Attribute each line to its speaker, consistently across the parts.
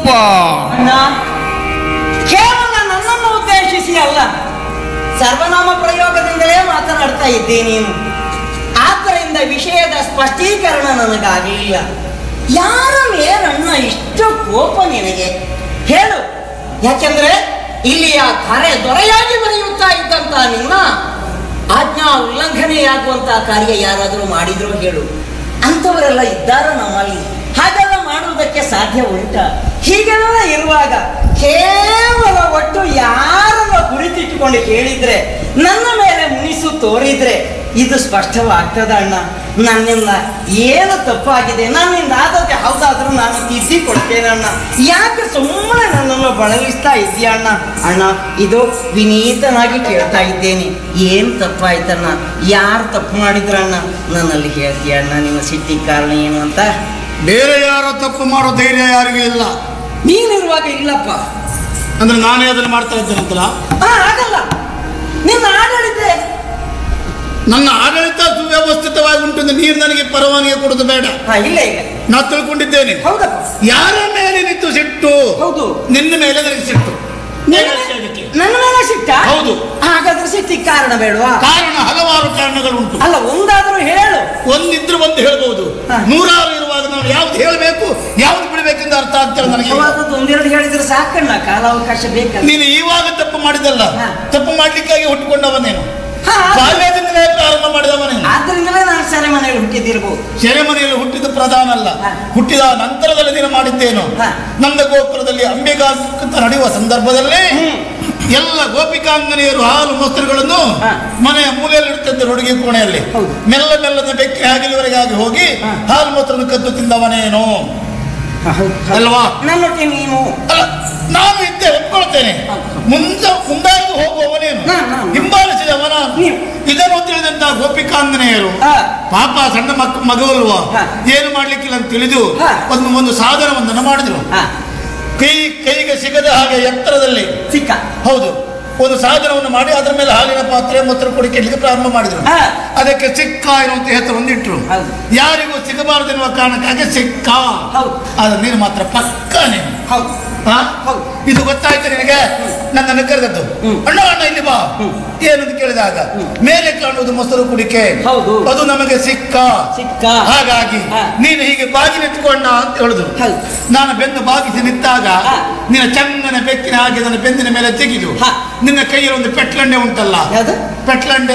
Speaker 1: ಅಣ್ಣ, ಕೇವಲ ನನ್ನನ್ನು ಉದ್ದೇಶಿಸಿ ಅಲ್ಲ, ಸರ್ವನಾಮ ಪ್ರಯೋಗದಿಂದಲೇ ಮಾತನಾಡ್ತಾ ಇದ್ದೆ ನೀನು. ಆದ್ದರಿಂದ ವಿಷಯದ ಸ್ಪಷ್ಟೀಕರಣ ನನಗಾಗಲಿಲ್ಲ. ಯಾರ ಮೇಲಣ್ಣ ಇಷ್ಟು ಕೋಪ ನಿನಗೆ? ಹೇಳು. ಯಾಕೆಂದ್ರೆ ಇಲ್ಲಿಯ ಕರೆ ದೊರೆಯಾಗಿ ಬರೆಯುತ್ತಾ ಇದ್ದಂತ ನಿನ್ನ ಆಜ್ಞಾ ಉಲ್ಲಂಘನೆಯಾಗುವಂತಹ ಕಾರ್ಯ ಯಾರಾದರೂ ಮಾಡಿದ್ರು ಹೇಳು. ಅಂಥವರೆಲ್ಲ ಇದ್ದಾರ ನಮ್ಮಲ್ಲಿ? ಹಾಗೆಲ್ಲ ಮಾಡುವುದಕ್ಕೆ ಸಾಧ್ಯ ಉಂಟ? ಹೀಗೆಲ್ಲ ಇರುವಾಗ ಕೇವಲ ಒಟ್ಟು ಯಾರನ್ನ ಕುರಿತಿಟ್ಟುಕೊಂಡು ಕೇಳಿದ್ರೆ, ನನ್ನ ಮೇಲೆ ಮುನಿಸು ತೋರಿದ್ರೆ ಇದು ಸ್ಪಷ್ಟವಾಗ್ತದ ಅಣ್ಣ. ನನ್ನಿಂದ ಏನು ತಪ್ಪಾಗಿದೆ, ನನ್ನಿಂದ ಆದದ್ದು ಯಾವುದಾದ್ರೂ ನಾನು ತಿದ್ದಿ ಕೊಡ್ತೇನೆ ಅಣ್ಣ. ಯಾಕೆ ಸುಮ್ಮನೆ ನನ್ನನ್ನು ಬಳಲಿಸ್ತಾ ಇದೆಯಾ ಅಣ್ಣ? ಅಣ್ಣ, ಇದು ವಿನೀತನಾಗಿ ಕೇಳ್ತಾ ಇದ್ದೇನೆ, ಏನು ತಪ್ಪಾಯ್ತಣ್ಣ? ಯಾರು ತಪ್ಪು ಮಾಡಿದ್ರಣ್ಣ? ನನ್ನಲ್ಲಿ ಹೇಳ್ತೀಯ ಅಣ್ಣ, ನಿಮ್ಮ ಸಿಟ್ಟಿಗೆ ಕಾರಣ ಏನು ಅಂತ?
Speaker 2: ಬೇರೆ ಯಾರೋ ತಪ್ಪು ಮಾಡೋ ಧೈರ್ಯ ಯಾರಿಗೂ ಇಲ್ಲ.
Speaker 1: ನೀನಿರುವಾಗ ಇಲ್ಲಪ್ಪ.
Speaker 2: ಅಂದ್ರೆ ನಾನೇ ಅದನ್ನು ಮಾಡ್ತಾ ಇದ್ದೇನಂತಲ್ಲ?
Speaker 1: ಆಗಲ್ಲ. ನಿನ್ನ ಆಡಳಿತ,
Speaker 2: ನನ್ನ ಆಡಳಿತ ಸುವ್ಯವಸ್ಥಿತವಾಗಿ ಉಂಟು. ನೀರು ನನಗೆ ಪರವಾನಗಿ ಕೊಡುದು ಬೇಡ.
Speaker 1: ಇಲ್ಲ ಇಲ್ಲ,
Speaker 2: ನಾ ತಿಳ್ಕೊಂಡಿದ್ದೇನೆ.
Speaker 1: ಹೌದಪ್ಪ.
Speaker 2: ಯಾರ ಮೇಲೆ ನಿಂತು ಸಿಟ್ಟು?
Speaker 1: ಹೌದು,
Speaker 2: ನಿನ್ನ ಮೇಲೆ ನನಗೆ ಸಿಟ್ಟು.
Speaker 1: ನನ್ನ ಮೇಲೆ ಸಿಟ್ಟ?
Speaker 2: ಹೌದು.
Speaker 1: ಹಾಗಾದ್ರೆ ಸಿಟ್ಟಿಗೆ ಕಾರಣ ಬೇಡವಾ?
Speaker 2: ಕಾರಣ ಹಲವಾರು ಕಾರಣಗಳುಂಟು.
Speaker 1: ಅಲ್ಲ, ಒಂದಾದ್ರೂ ಹೇಳು.
Speaker 2: ಒಂದಿದ್ರು ಒಂದು ಹೇಳ್ಬಹುದು, ನೂರಾರು ಇರುವಾಗ ನಾವು ಯಾವ್ದು ಹೇಳಬೇಕು ಯಾವ್ದು ಬಿಡಬೇಕೆಂದು ಅರ್ಥ ಆಗ್ತಿಲ್ಲ ನನಗೆ.
Speaker 1: ಒಂದೆರಡು ಹೇಳಿದ್ರೆ ಸಾಕಣ್ಣ, ಕಾಲಾವಕಾಶ ಬೇಕಲ್ಲ.
Speaker 2: ನೀನು ಇವಾಗ ತಪ್ಪು ಮಾಡಿದಲ್ಲ, ತಪ್ಪು ಮಾಡ್ಲಿಕ್ಕಾಗಿ ಹುಟ್ಟುಕೊಂಡವನೇನು, ಬಾಲ್ಯದಿಂದಲೇ ಪ್ರಾರಂಭ ಮಾಡಿದವನೇನು.
Speaker 1: ಆದ್ರಿಂದಲೇ ನಾನು ಸೆರೆಮನೆಯಲ್ಲಿ ಹುಟ್ಟಿದಿರ್ಬೋದು.
Speaker 2: ಸೆರೆಮನೆಯಲ್ಲಿ ಹುಟ್ಟಿದ ಪ್ರಧಾನ ಅಲ್ಲ, ಹುಟ್ಟಿದ ನಂತರದಲ್ಲಿ ನೀನು ಮಾಡಿದ್ದೇನು. ನಂದ ಗೋಪುರದಲ್ಲಿ ಅಂಬೆಗಾಂತ ನಡೆಯುವ ಸಂದರ್ಭದಲ್ಲಿ ಎಲ್ಲ ಗೋಪಿಕಾಂಗನೆಯರು ಹಾಲು ಮೊಸರುಗಳನ್ನು ಮನೆಯ ಮೂಲೆಯಲ್ಲಿ ಇಡ್ತಿದ್ದರು. ಹುಡುಗಿ ಕೋಣೆಯಲ್ಲಿ ಮೆಲ್ಲ ಮೆಲ್ಲದ ಬೆಕ್ಕಿ ಹಾಗಿಲಿವರೆಗಾಗಿ ಹೋಗಿ ಹಾಲು ಮೊಸರನ್ನು ಕದ್ದು ತಿಂದವನೇನು ಅಲ್ವಾ?
Speaker 1: ನನ್ನೊಟ್ಟಿಗೆ ನೀನು
Speaker 2: ಅಲ್ಲ, ನಾನು ಇದ್ದೆ, ಒಪ್ಕೊಳ್ತೇನೆ. ಮುಂದಾಗಿ ಹೋಗುವವನೇನು, ಹಿಂಬಾಲಿಸಿದವನ. ಇದನ್ನು ತಿಳಿದಂತ ಗೋಪಿಕಾಂಗನೆಯರು ಪಾಪ ಸಣ್ಣ ಮಗುವಲ್ವಾ, ಏನು ಮಾಡ್ಲಿಕ್ಕಿಲ್ಲ ಅಂತ ತಿಳಿದು ಒಂದು ಸಾಧನವೊಂದನ್ನು ಮಾಡಿದ್ರು. ಕೈಗೆ ಸಿಗದ ಹಾಗೆ ಎತ್ತರದಲ್ಲಿ
Speaker 1: ಸಿಕ್ಕ,
Speaker 2: ಹೌದು, ಒಂದು ಸಾಧನವನ್ನು ಮಾಡಿ ಅದರ ಮೇಲೆ ಹಾಲಿನ ಪಾತ್ರೆ ಮೊಸರು ಕೊಡಿ ಕೆಡಲಿಕ್ಕೆ ಪ್ರಾರಂಭ ಮಾಡಿದ್ರು. ಅದಕ್ಕೆ ಸಿಕ್ಕ ಎನ್ನುವಂತ ಹೆಸರು ಹೊಂದಿಟ್ರು. ಯಾರಿಗೂ ಸಿಗಬಾರದೆನ್ನುವ ಕಾರಣಕ್ಕಾಗಿ ಸಿಕ್ಕ. ಆದ್ರೆ ನೀನು ಮಾತ್ರ ಪಕ್ಕ ನೀನು. ಇದು ಗೊತ್ತಾಯ್ತು ನಿನಗೆ? ನನ್ನನ್ನು ಕರೆದದ್ದು, ಅಣ್ಣ ಅಣ್ಣ ಇಲ್ಲಿ ಬಾ ಏನಂತ ಕೇಳಿದಾಗ ಮೇಲೆ ಕಾಣುವುದು ಮೊಸರು ಕುಡಿಕೆ, ಅದು ನಮಗೆ ಸಿಕ್ಕ. ಹಾಗಾಗಿ ನೀನು ಹೀಗೆ ಬಾಗಿ ನಿಂತ್ಕೊಂಡ ಅಂತ ಹೇಳಿದ್ರು. ನಾನು ಬೆನ್ನು ಬಾಗಿಸಿ ನಿಂತಾಗ ನಿನ್ನ ಚಂದನ ಬೆಕ್ಕಿನ ಹಾಗೆ ನನ್ನ ಬೆನ್ನಿನ ಮೇಲೆ ತೆಗೆದು ನಿನ್ನ ಕೈಯಲ್ಲಿ ಒಂದು ಪೆಟ್ಲಂಡೆ ಉಂಟಲ್ಲ, ಪೆಟ್ಲಂಡೆ,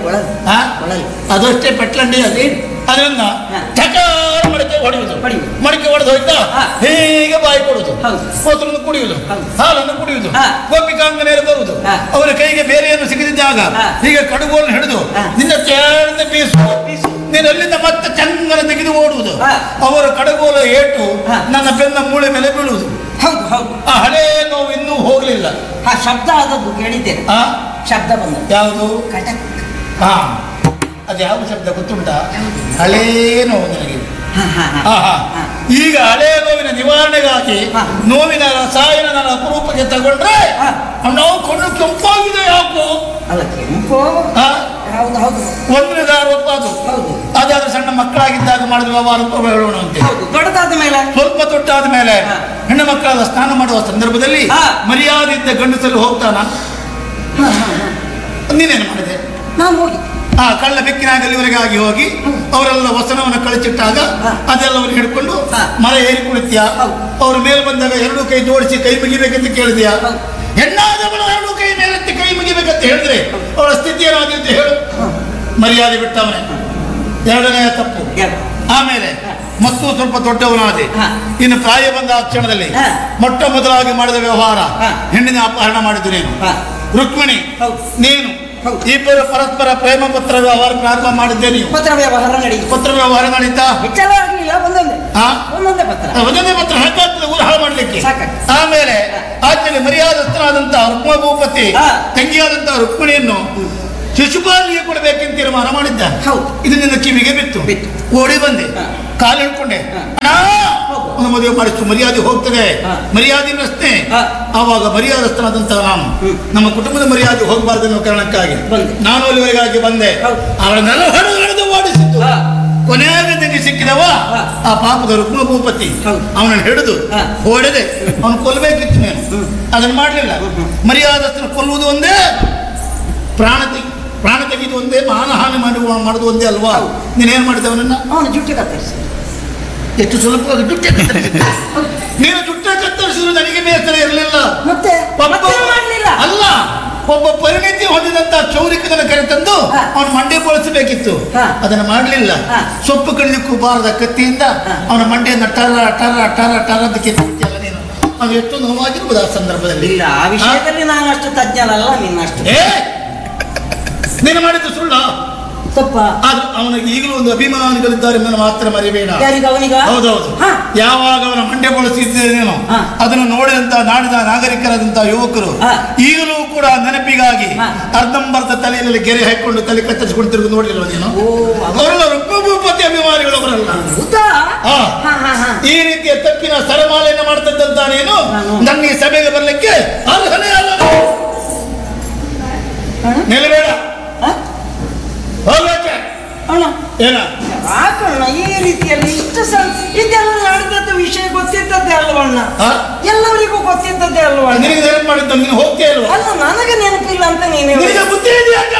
Speaker 2: ಅದಷ್ಟೇ ಪೆಟ್ಲಂಡೆ. ಅದನ್ನ ಚಕಾರ ಮಡಿಕೆ ಹೊಡೆದು ಹೋಯ್ತಾ ಹೀಗೆ ಬಾಯಿ ಕೊಡುದು, ಮೊಸರನ್ನು ಕುಡಿಯುವುದು, ಹಾಲನ್ನು ಕುಡಿಯುವುದು. ಗೋಪಿಕಾಂಗನೆಯರು ಬರುವುದು, ಅವರ ಕೈಗೆ ಬೇರೆ ಏನು ಸಿಗದಿದ್ದಾಗ ಹೀಗೆ ಕಡುಗೋಲನ್ನು ಹಿಡಿದು ನಿನ್ನ ಚೇರ್ನ ಬೀಸು, ನೀನು ಅಲ್ಲಿಂದ ಮತ್ತೆ ಚಂದನ ತೆಗೆದು ಓಡುವುದು. ಅವರ ಕಡುಗೋಲ ಏಟು ನನ್ನ ಬೆನ್ನ ಮೂಳೆ ಮೇಲೆ ಬೀಳುವುದು. ಆ ಹಳೇ ನೋವು ಇನ್ನೂ ಹೋಗ್ಲಿಲ್ಲ.
Speaker 1: ಶಬ್ದ ಆದದ್ದು ಕೇಳಿದ್ದೇನೆ. ಶಬ್ದ ಬಂದ
Speaker 2: ಯಾವುದು? ಅದು ಯಾವ ಶಬ್ದ ಗೊತ್ತುಂಟ? ಹಳೇ ನೋವು ನನಗೆ. ಈಗ ಹಳೇ ನೋವಿನ ನಿವಾರಣೆಗಾಗಿ ನೋವಿನ ರಸಾಯನ ನನ್ನ ಅಪರೂಪಕ್ಕೆ ತಗೊಂಡ್ರೆ ನಾವು ಕೊಂಡು ಕೆಂಪಾಗಿದೆ. ಯಾಕೋ
Speaker 1: ಕೆಂಪು?
Speaker 2: ಒಂದು ಅದು ಅದಾದ್ರೆ ಸಣ್ಣ ಮಕ್ಕಳಾಗಿದ್ದಾಗ ಮಾಡಿದ ವ್ಯವಹಾರ ಹೇಳೋಣ ಅಂತ.
Speaker 1: ದೊಡ್ಡದಾದ ಮೇಲೆ, ಸ್ವಲ್ಪ
Speaker 2: ದೊಡ್ಡಾದ ಮೇಲೆ ಹೆಣ್ಣು ಮಕ್ಕಳಾದ ಸ್ನಾನ ಮಾಡುವ ಸಂದರ್ಭದಲ್ಲಿ ಮರ್ಯಾದೆ ಇದ್ದ ಗಂಡಸಲ್ಲಿ ಹೋಗ್ತಾನ. ನೀನೇನು ಮಾಡಿದೆ?
Speaker 1: ನಾನು ಹೋಗಿ
Speaker 2: ಕಳ್ಳ ಬೆಕ್ಕಿನಾಗಲಿವರೆಗಾಗಿ ಹೋಗಿ ಅವರೆಲ್ಲ ವಸನವನ್ನು ಕಳಿಸಿಟ್ಟಾಗ ಅದೆಲ್ಲವನ್ನು ಹಿಡ್ಕೊಂಡು ಮರ ಏರಿ ಕುಳಿತೀಯ. ಅವ್ರ ಮೇಲೆ ಬಂದಾಗ ಎರಡು ಕೈ ಜೋಡಿಸಿ ಕೈ ಮುಗಿಬೇಕಂತ ಕೇಳಿದ್ಯಾ? ಹೆಣ್ಣಾದವಳು ಎರಡು ಕೈ ಮೇಲೆತ್ತಿ ಕೈ ಮುಗಿಬೇಕಂತ ಹೇಳಿದ್ರೆ ಅವಳ ಸ್ಥಿತಿ ಏನಾದಂತ ಹೇಳು. ಮರ್ಯಾದೆ ಬಿಟ್ಟವನೇ ಎರಡನೆಯ ತಪ್ಪು. ಆಮೇಲೆ ಮತ್ತು ಸ್ವಲ್ಪ ದೊಡ್ಡವನಾದೆ, ಇನ್ನು ಪ್ರಾಯ ಬಂದ ಆ ಕ್ಷಣದಲ್ಲಿ ಮೊಟ್ಟ ಮೊದಲಾಗಿ ಮಾಡಿದ ವ್ಯವಹಾರ ಹೆಣ್ಣಿನ ಅಪಹರಣ ಮಾಡಿದ್ದು ನೀನು. ರುಕ್ಮಿಣಿ ನೀನು ಇಬ್ಬರು ಪರಸ್ಪರ ಪ್ರೇಮ ಪತ್ರ ವ್ಯವಹಾರ ಪ್ರಾರಂಭ ಮಾಡಿದ್ದೆ. ನೀವು
Speaker 1: ಪತ್ರ ವ್ಯವಹಾರ
Speaker 2: ನಡೀತಾ? ಒಂದೊಂದೇ ಪತ್ರ ಹಾಕಾಗ್ತದೆ ಊರು ಹಾಳು ಮಾಡ್ಲಿಕ್ಕೆ. ಆಮೇಲೆ ಆಚೆಗೆ ಮರ್ಯಾದಸ್ಥನಾದಂತಹ ರುಕ್ಮಭೂಪತಿ ತಂಗಿಯಾದಂತಹ ರುಕ್ಮಿಣಿಯನ್ನು ಶಿಶುಪಾಲಿಗೆ ಕೊಡಬೇಕೆಂತ ತೀರ್ಮಾನ ಮಾಡಿದ್ದ. ಇದು ನಿನ್ನ ಕಿವಿಗೆ ಬಿತ್ತು, ಓಡಿ ಬಂದೆ, ಕಾಲು ಹಿಡ್ಕೊಂಡೆ, ಒಂದು ಮದುವೆ ಮಾಡಿಸು, ಮರ್ಯಾದೆ ಹೋಗ್ತದೆ, ಮರ್ಯಾದೆ ಪ್ರಶ್ನೆ. ಆವಾಗ ಮರ್ಯಾದಸ್ಥನಾದಂತಹ ನಾನು ನಮ್ಮ ಕುಟುಂಬದ ಮರ್ಯಾದೆ ಹೋಗಬಾರ್ದು ಅನ್ನೋ ಕಾರಣಕ್ಕಾಗಿ ನಾನು ಅಲ್ಲಿವರೆಗಾಗಿ ಬಂದೆ. ಅವಳನ್ನೆಲ್ಲ ಹೊಡೆದು ಓಡಿಸಿದ್ದು ಕೊನೆಯಾಗ ನಿನಗೆ ಸಿಕ್ಕಿದವ ಆ ಪಾಪದ ರುಕ್ಮ ಭೂಪತಿ. ಅವನನ್ನು ಹಿಡಿದು ಹೊಡೆದೆ ಅವನು ಕೊಲ್ಲಬೇಕಿತ್ತು ನೀನು, ಅದನ್ನು ಮಾಡಲಿಲ್ಲ. ಮರ್ಯಾದಸ್ಥನ ಕೊಲ್ಲುವುದು ಒಂದೇ, ಪ್ರಾಣ ತೆಗೆದು ಒಂದೇ, ಮಾನಹಾನಿ ಮಾಡುವುದು ಒಂದೇ ಅಲ್ವಾ? ನೀನೇನ್ ಮಾಡಿದೆ ಅವನನ್ನ?
Speaker 1: ಅವನು ಜುಟ್ಟಿ ಕತ್ತರಿಸಿ.
Speaker 2: ಎಷ್ಟು ಸುಲಭವಾಗಿ ಜುಟ್ಟೆ ಕತ್ತರಿಸಿದ್ದೆ ನೀನು. ಜುಟ್ಟೆ ಕತ್ತರಿಸಿದ್ರು ನನಗೆ ಬೇಸರ ಇರಲಿಲ್ಲ.
Speaker 1: ಮತ್ತೆ
Speaker 2: ಅಲ್ಲ, ಒಬ್ಬ ಪರಿಣಿತಿ ಹೊಂದಿದಂತ ಚೌರಿಕದನ್ನು ಕರೆತಂದು ಅವನ ಮಂಡ್ಯ ಬಳಸಬೇಕಿತ್ತು, ಅದನ್ನು ಮಾಡಲಿಲ್ಲ. ಸೊಪ್ಪು ಕಡಿಲಿಕ್ಕೂ ಬಾರದ ಕತ್ತಿಯಿಂದ ಅವನ ಮಂಡ್ಯನ ಟರ ಟರ ಟರ ಟರ ಅಂತ ಕೆತ್ತಿಲ್ಲ ನೀನು. ಅದು ಎಷ್ಟು ನೋವಾಗಿರ್ಬೋದು ಆ ಸಂದರ್ಭದಲ್ಲಿ.
Speaker 1: ಇಲ್ಲ, ಆ ವಿಷಯದಲ್ಲಿ ನಾನು ಅಷ್ಟು ತಜ್ಞನಲ್ಲ, ನಿನ್ನಷ್ಟು.
Speaker 2: ನೀನು ಮಾಡಿದ್ದು ಸುಳ್ಳ
Speaker 1: ತಪ್ಪ.
Speaker 2: ಆದ್ರೆ ಅವನಿಗೆ ಈಗಲೂ ಒಂದು ಅಭಿಮಾನಿಗಳಿದ್ದಾರೆ ಮಾತ್ರ ಮರಿಬೇಡ. ಹೌದೌದು. ಯಾವಾಗ ಅವನ ಮಂಡ್ಯ ಬಳಸಿದ್ದೇನೇನೋ ಅದನ್ನು ನೋಡಿದಂತ ನಾಡಿದ ನಾಗರಿಕರಾದಂತಹ ಯುವಕರು ಈಗಲೂ ಕೂಡ ನೆನಪಿಗಾಗಿ ಅರ್ಧಂಬರ್ಧ ತಲೆಯಲ್ಲಿ ಗೆರೆ ಹಾಕೊಂಡು ತಲೆ ಕತ್ತರಿಸಿಕೊಂಡು ತಿರುಗಿ ನೋಡಿಲ್ವ ನೀನು? ಅವರೆಲ್ಲ ರುಕ್ಮಭೂಪತಿ ಅಭಿಮಾನಿಗಳು ಅವರಲ್ಲ. ಈ ರೀತಿಯ ತಪ್ಪಿನ ಸರಮಾಲೆಯನ್ನು ಮಾಡ್ತದ್ದಂತ ನೀನು ನನ್ನ ಈ ಸಭೆಗೆ ಬರಲಿಕ್ಕೆ ಅರ್ಹನೇ ಅಲ್ಲ. ನಿಲ್ಲಬೇಡ.
Speaker 1: ಈ ರೀತಿಯಲ್ಲಿ ಇಷ್ಟು ಇದೆಲ್ಲ ನಡೆದದ್ದು ವಿಷಯ ಗೊತ್ತಿದ್ದದ್ದೇ ಅಲ್ವಣ್ಣ, ಎಲ್ಲರಿಗೂ ಗೊತ್ತಿದ್ದದ್ದೇ ಅಲ್ವಣ್ಣ.
Speaker 2: ಮಾಡಿದ್ದ ನೀನು ಹೋಗ್ತೇ ಅಲ್ವಾ?
Speaker 1: ಅಲ್ಲ, ನನಗೆ ನೆನಪಿಲ್ಲ ಅಂತ ನೀನು
Speaker 2: ಬುದ್ಧಿ ಇದೆಯಾ?